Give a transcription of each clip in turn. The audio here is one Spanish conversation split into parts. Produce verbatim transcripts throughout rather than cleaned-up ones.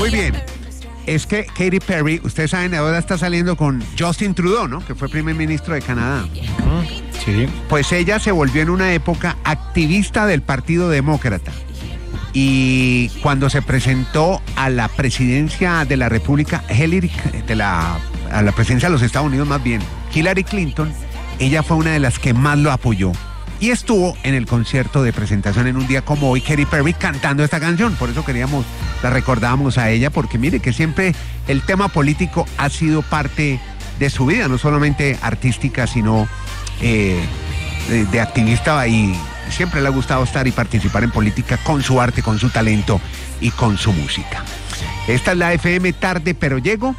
Muy bien. Es que Katy Perry, ustedes saben, ahora está saliendo con Justin Trudeau, ¿no? Que fue primer ministro de Canadá. Sí. Pues ella se volvió en una época activista del Partido Demócrata. Y cuando se presentó a la presidencia de la República, Hillary, de la, a la presidencia de los Estados Unidos más bien, Hillary Clinton, ella fue una de las que más lo apoyó. Y estuvo en el concierto de presentación en un día como hoy, Katy Perry cantando esta canción. Por eso queríamos, la recordábamos a ella, porque mire que siempre el tema político ha sido parte de su vida, no solamente artística, sino eh, de, de activista, y siempre le ha gustado estar y participar en política con su arte, con su talento y con su música. Esta es la F M Tarde Pero Llego,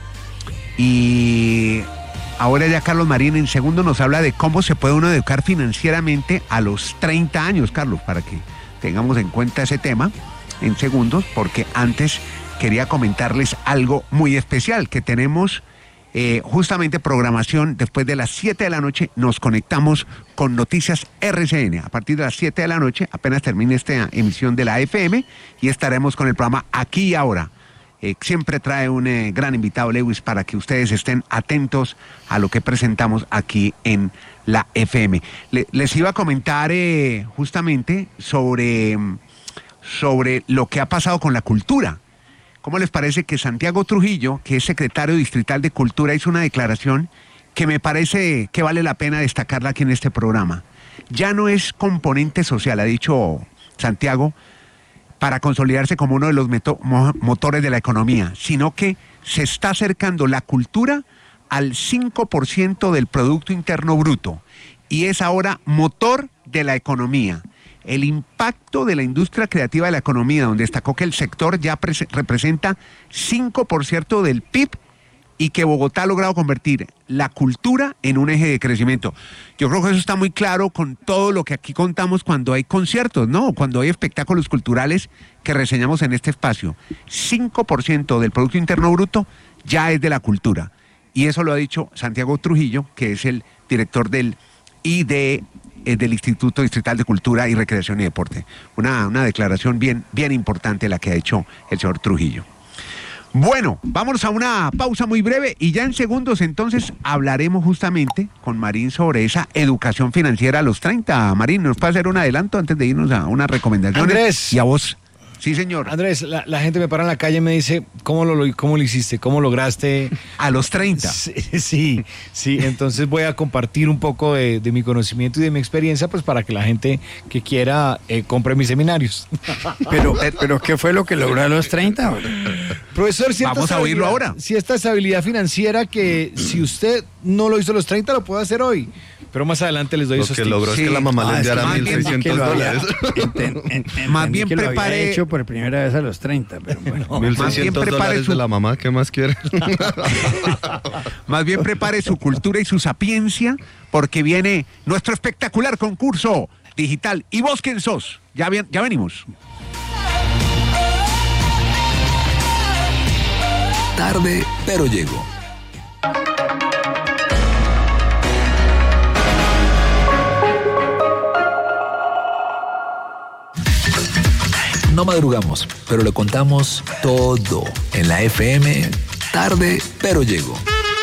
y ahora ya Carlos Marín en segundo nos habla de cómo se puede uno educar financieramente a los treinta años, Carlos, para que tengamos en cuenta ese tema en segundos, porque antes quería comentarles algo muy especial, que tenemos eh, justamente programación después de las siete de la noche, nos conectamos con Noticias R C N, a partir de las siete de la noche, apenas termine esta emisión de la F M, y estaremos con el programa Aquí y Ahora. Eh, siempre trae un eh, gran invitado, Lewis, para que ustedes estén atentos a lo que presentamos aquí en la F M. Le, les iba a comentar eh, justamente sobre, sobre lo que ha pasado con la cultura. ¿Cómo les parece que Santiago Trujillo, que es secretario distrital de Cultura, hizo una declaración que me parece que vale la pena destacarla aquí en este programa? Ya no es componente social, ha dicho Santiago, para consolidarse como uno de los meto- motores de la economía, sino que se está acercando la cultura al cinco por ciento del Producto Interno Bruto y es ahora motor de la economía. El impacto de la industria creativa de la economía, donde destacó que el sector ya pre- representa cinco por ciento del P I B y que Bogotá ha logrado convertir la cultura en un eje de crecimiento. Yo creo que eso está muy claro con todo lo que aquí contamos cuando hay conciertos, ¿no? Cuando hay espectáculos culturales que reseñamos en este espacio. cinco por ciento del Producto Interno Bruto ya es de la cultura. Y eso lo ha dicho Santiago Trujillo, que es el director del I D E, del Instituto Distrital de Cultura y Recreación y Deporte. Una, una declaración bien, bien importante la que ha hecho el señor Trujillo. Bueno, vámonos a una pausa muy breve y ya en segundos entonces hablaremos justamente con Marín sobre esa educación financiera a los treinta. Marín, ¿nos puede hacer un adelanto antes de irnos a unas recomendaciones? Andrés. Y a vos. Sí, señor. Andrés, la, la gente me para en la calle y me dice, ¿cómo lo, cómo lo hiciste? ¿Cómo lograste? A los treinta. Sí, sí, sí, entonces voy a compartir un poco de, de mi conocimiento y de mi experiencia, pues para que la gente que quiera eh, compre mis seminarios. Pero, pero ¿qué fue lo que logró a los treinta? Profesor, si vamos a oírlo ahora. Si esta estabilidad financiera que si usted no lo hizo a los treinta, lo puede hacer hoy. Pero más adelante les doy lo esos que tips. logró Sí. es que la mamá Ah, le enviara es que mil seiscientos dólares. Más bien que lo había prepare- hecho por primera vez a los treinta, pero bueno. mil Más bien seiscientos prepare dólares su- de la mamá, ¿qué más quiere? Más bien prepare su cultura y su sapiencia, porque viene nuestro espectacular concurso digital. ¿Y vos quién sos? Ya, bien, ya venimos. Tarde, pero llego. No madrugamos, pero le contamos todo en la F M. Tarde, pero llego.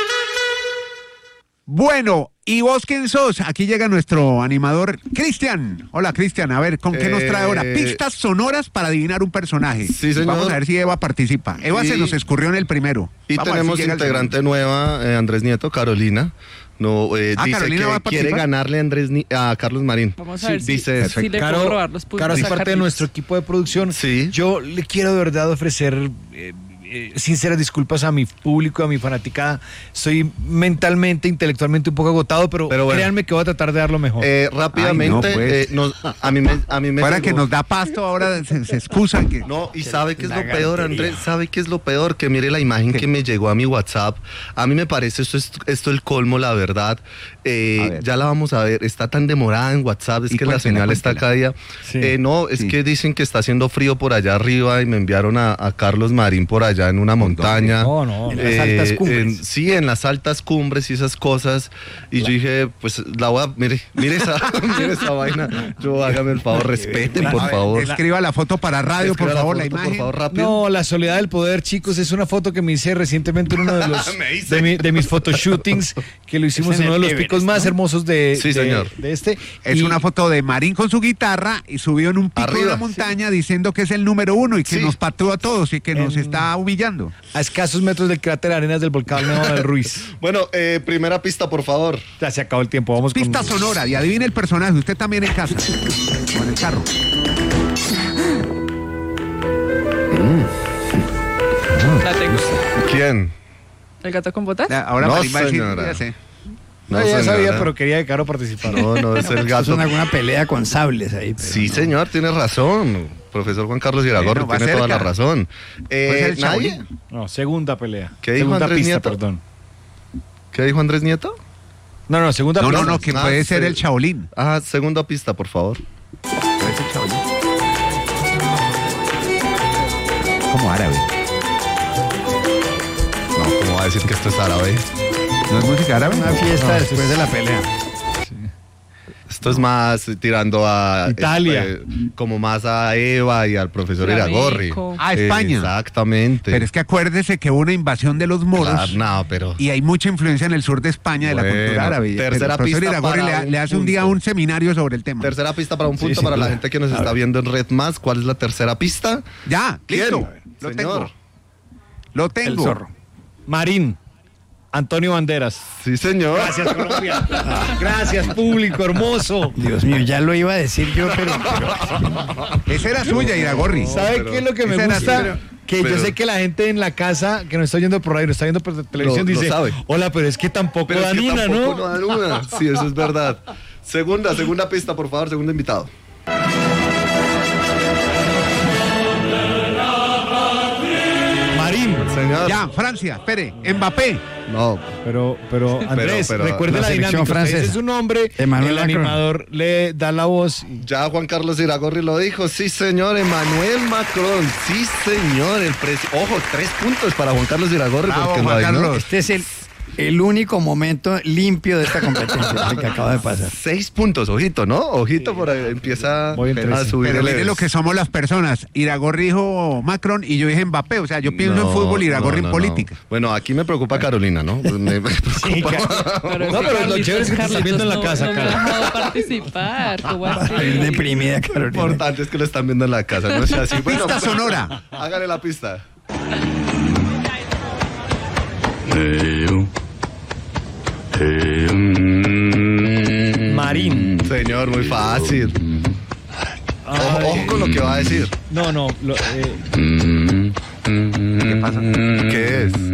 Bueno, ¿y vos quién sos? Aquí llega nuestro animador, Cristian. Hola, Cristian. A ver, ¿con qué nos trae ahora? Eh, Pistas sonoras para adivinar un personaje. Sí, señor. Vamos a ver si Eva participa. Eva Y- se nos escurrió en el primero. Y Vamos a ver tenemos si llega el integrante nueva, eh, Andrés Nieto, Carolina. No, eh, Ah, dice Carolina va a que quiere participar. ganarle a, Andrés Ni- a Carlos Marín. Vamos a ver si, dice si le Caro, puedo robar los puntos. Caro, a es parte de Carlitos. nuestro equipo de producción. Sí. Yo le quiero de verdad ofrecer eh, eh, sinceras disculpas a mi público, a mi fanaticada. Estoy mentalmente, intelectualmente un poco agotado, pero, Pero bueno. créanme que voy a tratar de dar lo mejor. Eh, rápidamente, Ay, no, pues. eh, nos- a mí me, a mí me Para llegó- que nos da pasto, ahora se, se excusan. Que... No, y sabe qué es La lo peor, garantería. Andrés, sabe qué es lo peor, que mire la imagen ¿Qué? que me llegó a mi WhatsApp. A mí me parece esto es esto el colmo, la verdad. Eh, A ver. ya la vamos a ver, está tan demorada en WhatsApp, es Y que la cuéntela, señal está cuéntela. cada día. Sí. Eh, no, es Sí. que dicen que está haciendo frío por allá arriba y me enviaron a, a Carlos Marín por allá allá en una montaña. No, no. En las altas cumbres. en- sí, en las altas cumbres y esas cosas. Y yo dije, pues la voy a, mire, mire esa, mire esa vaina. Yo hágame el favor, respeten, por A ver, favor. Escriba la foto para radio, por Escriba favor, la, foto, imagen. Por favor, rápido. No, la soledad del poder, chicos, es una foto que me hice recientemente en uno de los Me hice. de, mi- de mis photoshootings, que lo hicimos Es en en uno de el los Everest, picos más ¿no? hermosos de, Sí, de- señor. de este. Es Y- una foto de Marín con su guitarra y subió en un pico de Arriba, la montaña diciendo que es el número uno y que Sí. nos pateó a todos y que nos En- está humillando. a escasos metros del cráter Arenas del volcán Nevado del Ruiz. Bueno, eh, primera pista, por favor. Ya se acabó el tiempo, vamos con... Pista sonora y adivine el personaje, usted también en casa. Con el carro. La tengo. ¿Quién? ¿El gato con botas? Ya, Ahora No, Marín va a decir, señora. ya sé. No, ya señora. sabía, pero quería que Caro participara. No, no, es el Es gato. una, alguna pelea con sables ahí. pero Sí, no. señor, tiene razón. Profesor Juan Carlos Iragorri Bueno, va tiene toda cerca. la razón. Puede ser Eh, el ¿Nadie? Shaolin. No, segunda pelea. ¿Qué dijo segunda Andrés pista, Nieto? perdón. ¿Qué dijo Andrés Nieto? No, no, segunda No, pista. no, no, que Ah, puede ser sí. el Shaolin. Ah, segunda pista, por favor. Puede ser Shaolin. Como árabe. No, ¿cómo va a decir que esto es árabe? ¿No es música árabe? Una fiesta después de la pelea. Esto es más tirando a... Italia. eh, como más a Eva y al profesor Flamenco. Iragorri. Ah, España. Exactamente. Pero es que acuérdese que hubo una invasión de los moros. Claro, no, pero... Y hay mucha influencia en el sur de España de la Bueno, cultura árabe. tercera el profesor pista Iragorri para le, un le hace un día punto. un seminario sobre el tema. Tercera pista para un punto sin para la duda. gente que nos A está ver. viendo en Red Más. ¿Cuál es la tercera pista? Ya, listo. Lo Señor. tengo. Lo tengo. El zorro. Marín. Antonio Banderas. Sí, señor. Gracias, Colombia. Gracias, público hermoso. Dios mío, ya lo iba a decir yo, pero, pero Esa era suya, Iragorri. ¿Sabe pero- qué es lo que me esa era gusta? así, pero- que pero- yo sé que la gente en la casa que nos está oyendo por radio, nos está viendo por televisión, Lo- lo dice, sabe. hola, pero es que tampoco Pero es dan que una, tampoco ¿no? dan una. Sí, eso es verdad. Segunda, segunda pista, por favor, segundo invitado. Marín. Señor. Ya, Francia, espere. Mbappé. No, Pero, pero Andrés, pero- recuerde la la, selección dinámica. Usted francesa. dice su nombre, Emmanuel el Macron. animador le da la voz. y- ya Juan Carlos Iragorri lo dijo. Sí, señor, Emmanuel Macron. Sí, señor. El presi- Ojo, tres puntos para Juan Carlos Iragorri. Bravo, porque Juan lo adivinó. Carlos. este es el, el único momento limpio de esta competencia el que acaba de pasar. Seis puntos, ojito, ¿no? Ojito, por ahí empieza Voy en a trece. subir Pero el mire Everest. lo que somos las personas. Iragorri dijo Macron y yo dije Mbappé. O sea, yo pienso en No, fútbol, Iragorri no, en no, política. no. Bueno, aquí me preocupa Carolina, ¿no? Me- me Sí, preocupa. ca- Pero No, que pero lo Carlitos- chévere es que te estás viendo en la Carlitos casa, no, no cara. me ha dejado participar. ¿Cómo así? Bien deprimida, Lo Carolina. importante es que lo están viendo en la casa, no es así. Bueno, Pista sonora. hágale la pista. Marín. Señor, muy fácil. Ojo, Ay, ojo con lo que va a decir. no, no. lo- eh, ¿Qué pasa? ¿Qué es?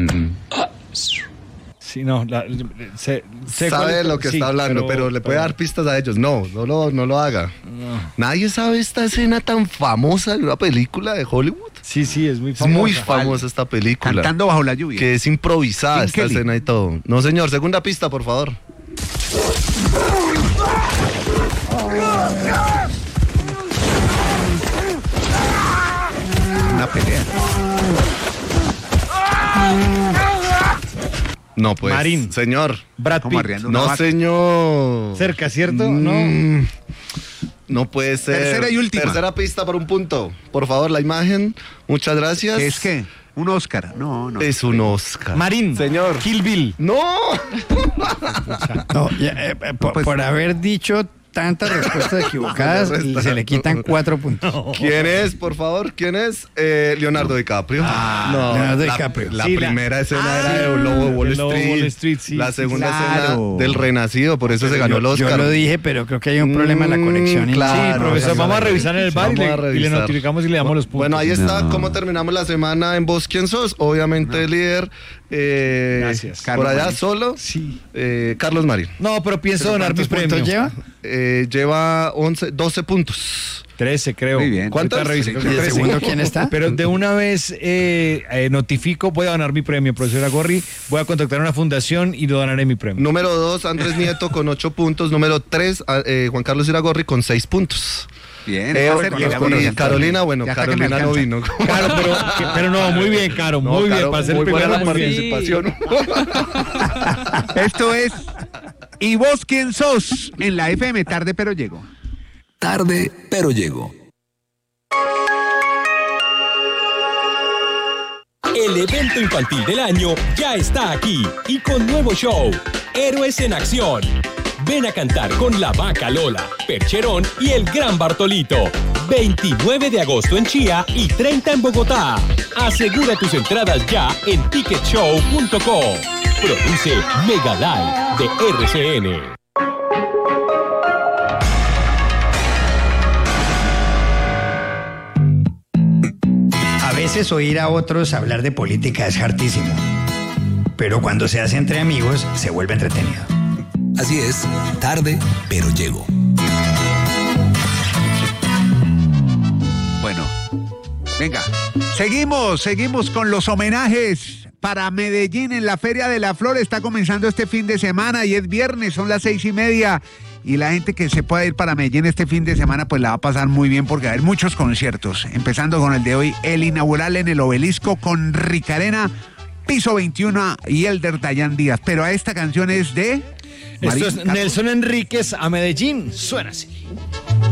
sí, no. la- sé- sé cuál Sabe es- lo que sí, está hablando, pero, le puede dar pistas a ellos. No, no lo, no lo haga. Nadie sabe esta escena tan famosa de una película de Hollywood. Sí, sí, es muy Es famosa. muy famosa esta película. Cantando bajo la lluvia. Que es improvisada Kim esta Kelly. escena y todo. No, señor, segunda pista, por favor. Una pelea. No, pues. Marín. Señor. Brad Como Pitt. arriando una No, vaca. señor. Cerca, ¿cierto? No. Mm, No puede ser. Tercera y última. Tercera pista por un punto. Por favor, la imagen. Muchas gracias. ¿Qué es qué? ¿Un Oscar? No, no. Es un Oscar. Marín. Señor. Kill Bill. ¡No! No, ya, eh, eh, por, Pues- por haber dicho tantas respuestas equivocadas, Se le resta. se le quitan cuatro puntos. ¿Quién es, por favor? ¿Quién es? Eh, Leonardo DiCaprio. no, Leonardo la- DiCaprio. La, Sí, la- primera escena Ah, era de Lobo de Wall del Lobo de Street. Wall Street, sí, la sí, segunda claro. escena del Renacido, por eso se ganó el Yo Oscar. lo dije, pero creo que hay un problema en la Mm, conexión. y- claro. Sí, profesor, sí, vamos a sí. revisar en el bar y Vamos le, a y le revisar. notificamos y le damos los puntos. Bueno, ahí está No. cómo terminamos la semana en Vos Quién Sos. Obviamente el líder. eh, Gracias. Por Carlos allá Marín. solo. Sí. eh, Carlos Marín. No, pero pienso ¿Pero donar mi ¿Cuántos premio. puntos lleva? Eh, lleva once, doce puntos. trece, creo. Muy bien. ¿Cuántos? Ahorita reviso, creo que ¿Y el trece. segundo quién está? Pero de una vez eh, eh, notifico, voy a donar mi premio, profesor Agorri. Voy a contactar a una fundación y donaré mi premio. Número dos, Andrés Nieto con ocho puntos. Número tres, a- eh, Juan Carlos Iragorri con seis puntos. Bien, Eh, está cerca, y está bien. Carolina, bueno, Ya hasta que me Carolina no alcanza. vino. Caro, pero, pero no, muy bien, Caro, No, muy bien. Caro, Para ser muy el buena primero, la muy bien. participación. Esto es ¿Y vos quién sos? En la F M, tarde pero llego. Tarde, pero llego. El evento infantil del año ya está aquí y con nuevo show, Héroes en Acción. Ven a cantar con la Vaca Lola, Percherón y el Gran Bartolito. veintinueve de agosto en Chía y treinta en Bogotá. Asegura tus entradas ya en ticket show punto com. Produce Megalive de R C N. A veces oír a otros hablar de política es hartísimo, pero cuando se hace entre amigos se vuelve entretenido. Así es, tarde, pero llego. Bueno, venga, seguimos, seguimos con los homenajes para Medellín en la Feria de la Flor. Está comenzando este fin de semana y es viernes, son las seis y media. Y la gente que se pueda ir para Medellín este fin de semana, pues la va a pasar muy bien porque va a haber muchos conciertos. Empezando con el de hoy, el inaugural en el Obelisco con Ricarena, Piso veintiuno y Elder Dayan Díaz. Pero a esta canción es de... Esto es Marín Carlos. Nelson Enríquez a Medellín. Suena así.